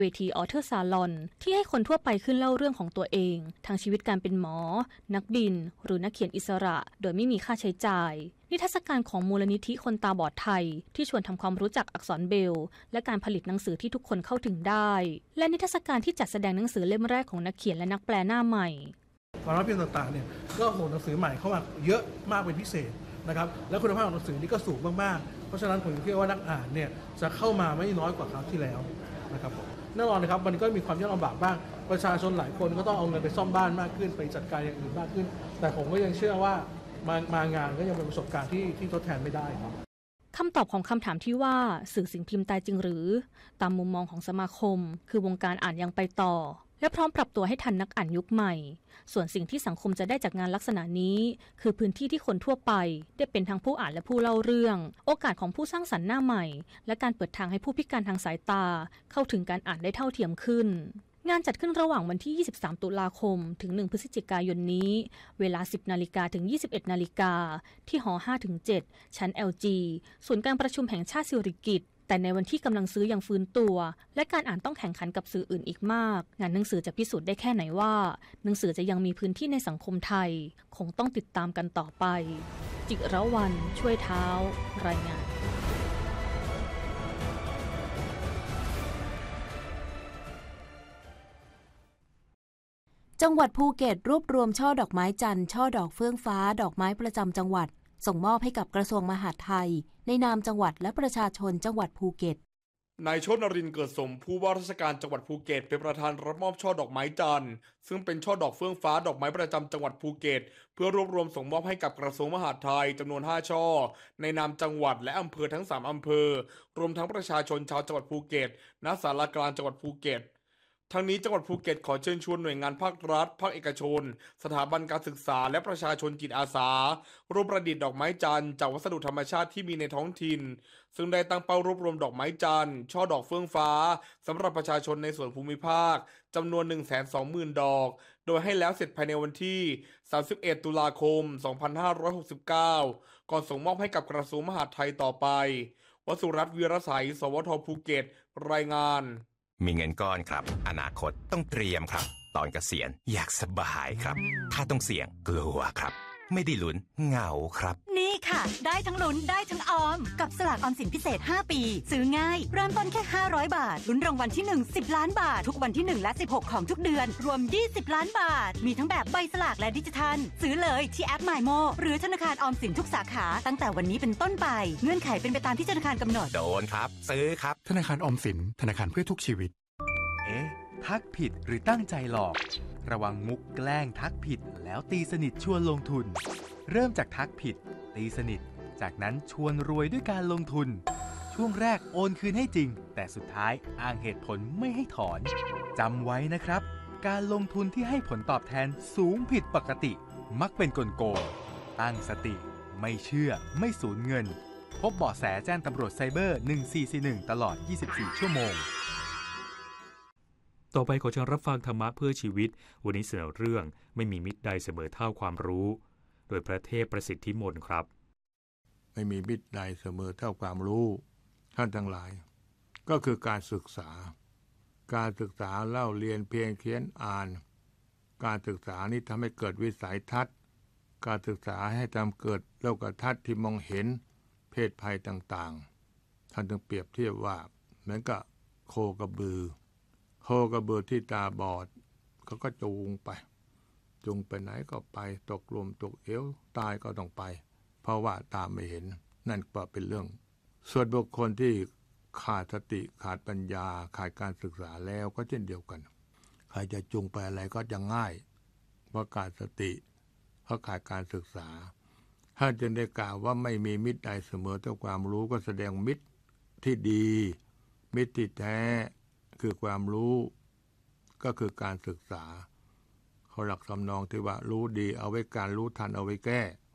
เวทีออเทอร์ซาลอนที่ให้คนทั่วไปขึ้นเล่าเรื่องของตัวเองทั้งชีวิตการเป็นหมอนักบินหรือนักเขียนอิสระโดยไม่มีค่าใช้จ่ายนิทรรศการของมูลนิธิคนตาบอดไทยที่ชวนทำความรู้จักอักษรเบรลล์และการผลิตหนังสือที่ทุกคนเข้าถึงได้และนิทรรศการที่จัดแสดงหนังสือเล่มแรกของนักเขียนและนักแปลหน้าใหม่สำนักพิมพ์ต่างๆเนี่ยก็ส่งหนังสือใหม่เข้ามาเยอะมากเป็นพิเศษนะครับและคุณภาพของหนังสือนี่ก็สูงมากๆเพราะฉะนั้นผมคิดว่านักอ่านเนี่ยจะเข้ามาไม่น้อยกว่าคราวที่แล้วนะครับผมแน่นอนนะครับมันก็มีความยากลำบากบ้างประชาชนหลายคนก็ต้องเอาเงินไปซ่อมบ้านมากขึ้นไปจัดการอย่างอื่นมากขึ้นแต่ผมก็ยังเชื่อว่ามางานก็ยังเป็นประสบการณ์ที่ทดแทนไม่ได้ครับคำตอบของคำถามที่ว่าสื่อสิ่งพิมพ์ตายจริงหรือตามมุมมองของสมาคมคือวงการอ่านยังไปต่อและพร้อมปรับตัวให้ทันนักอ่านยุคใหม่ส่วนสิ่งที่สังคมจะได้จากงานลักษณะนี้คือพื้นที่ที่คนทั่วไปได้เป็นทั้งผู้อ่านและผู้เล่าเรื่องโอกาสของผู้สร้างสรรค์หน้าใหม่และการเปิดทางให้ผู้พิการทางสายตาเข้าถึงการอ่านได้เท่าเทียมขึ้นงานจัดขึ้นระหว่างวันที่23ตุลาคมถึง1พฤศจิกายนนี้เวลา 10 นาฬิกาถึง 21 นาฬิกาที่หอ 5-7 ชั้น LG ศูนย์การประชุมแห่งชาติสิริกิติ์แต่ในวันที่กำลังซื้อยังฟื้นตัวและการอ่านต้องแข่งขันกับสื่ออื่นอีกมากงานหนังสือจะพิสูจน์ได้แค่ไหนว่าหนังสือจะยังมีพื้นที่ในสังคมไทยคงต้องติดตามกันต่อไปจิรวรรณช่วยเท้ารายงานจังหวัดภูเก็ตรวบรวมช่อดอกไม้จันทร์ช่อดอกเฟื่องฟ้าดอกไม้ประจำจังหวัดส่งมอบให้กับกระทรวงมหาดไทยในนามจังหวัดและประชาชนจังหวัดภูเก็ตนายชนรินทร์เกิดสมผู้ว่าราชการจังหวัดภูเก็ตเป็นประธานรับมอบช่อดอกไม้จันทร์ซึ่งเป็นช่อดอกเฟื่องฟ้าดอกไม้ประจำจังหวัดภูเก็ตเพื่อรวบรวมส่งมอบให้กับกระทรวงมหาดไทยจำนวน5ช่อในนามจังหวัดและอำเภอทั้ง3อำเภอรวมทั้งประชาชนชาวจังหวัดภูเก็ตณศาลากลางจังหวัดภูเก็ตทั้งนี้จังหวัดภูเก็ตขอเชิญชวนหน่วยงานภาครัฐภาคเอกชนสถาบันการศึกษาและประชาชนจิตอาสาร่วมประดิษฐ์ดอกไม้จันทร์จากวัสดุธรรมชาติที่มีในท้องถิ่นซึ่งได้ตั้งเป้ารวบรวมดอกไม้จันทร์ช่อดอกเฟื่องฟ้าสำหรับประชาชนในส่วนภูมิภาคจำนวน 120,000 ดอกโดยให้แล้วเสร็จภายในวันที่31ตุลาคม2569ก่อนส่งมอบให้กับกระทรวงมหาดไทยต่อไปวสุรัตน์ วีรศัยสวทภูเก็ตรายงานมีเงินก้อนครับอนาคตต้องเตรียมครับตอนเกษียณอยากสบายครับถ้าต้องเสี่ยงกลัวครับไม่ได้ลุ้นเหงาครับนี่ค่ะได้ทั้งลุ้นได้ทั้งออมกับสลากออมสินพิเศษ5ปีซื้อง่ายเริ่มต้นแค่500บาทลุ้นรางวัลที่1 10ล้านบาททุกวันที่1และ16ของทุกเดือนรวม20ล้านบาทมีทั้งแบบใบสลากและดิจิทัลซื้อเลยที่แอป MyMo หรือธนาคารออมสินทุกสาขาตั้งแต่วันนี้เป็นต้นไปเงื่อนไขเป็นไปตามที่ธนาคารกำหนดโดนครับซื้อครับธนาคารออมสินธนาคารเพื่อทุกชีวิตทักผิดหรือตั้งใจหลอกระวังมุกแกล้งทักผิดแล้วตีสนิทชวนลงทุนเริ่มจากทักผิดตีสนิทจากนั้นชวนรวยด้วยการลงทุนช่วงแรกโอนคืนให้จริงแต่สุดท้ายอ้างเหตุผลไม่ให้ถอนจำไว้นะครับการลงทุนที่ให้ผลตอบแทนสูงผิดปกติมักเป็นกลโกงตั้งสติไม่เชื่อไม่สูญเงินพบเบาะแสแจ้งตำรวจไซเบอร์1441ตลอด24ชั่วโมงต่อไปขอเชิญรับฟังธรรมะเพื่อชีวิตวันนี้เสนอเรื่องไม่มีมิตรใดเสมอเท่าความรู้โดยพระเทพประสิทธิมนต์ครับไม่มีมิตรใดเสมอเท่าความรู้ท่านทั้งหลายก็คือการศึกษาเล่าเรียนเพียงเขียนอ่านการศึกษานี้ทำให้เกิดวิสัยทัศน์การศึกษาให้ทำเกิดโลกทัศน์ที่มองเห็นเพศภัยต่างๆท่านจึงเปรียบเทียบว่าเหมือนกับโคกระบือที่ตาบอดเขาก็จูงไปไหนก็ไปตกลมตกเอวตายก็ต้องไปเพราะว่าตาไม่เห็นนั่นก็เป็นเรื่องส่วนบุคคลที่ขาดสติขาดปัญญาขาดการศึกษาแล้วก็เช่นเดียวกันใครจะจูงไปอะไรก็จะง่ายเพราะขาดสติเพราะขาดการศึกษาถ้าจึงได้กล่าวว่าไม่มีมิตรใดเสมอเท่าความรู้ก็แสดงมิตรที่ดีมิตรที่แท้คือความรู้ก็คือการศึกษาเขาหลักสำนองที่ว่ารู้ดีเอาไว้การรู้ทันเอาไว้แก้